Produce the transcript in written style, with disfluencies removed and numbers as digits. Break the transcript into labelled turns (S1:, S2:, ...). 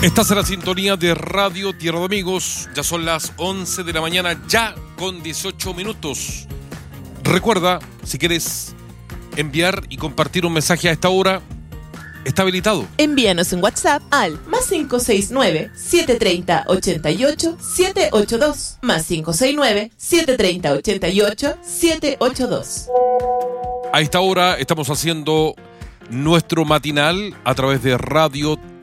S1: Estás en la sintonía de Radio Tierra de Amigos. Ya son las 11 de la mañana, ya con 18 minutos. Recuerda, si quieres enviar y compartir un mensaje a esta hora, está habilitado.
S2: Envíanos un WhatsApp al +569 730 88 782 +569 730 88 782.
S1: A esta hora estamos haciendo nuestro matinal a través de Radio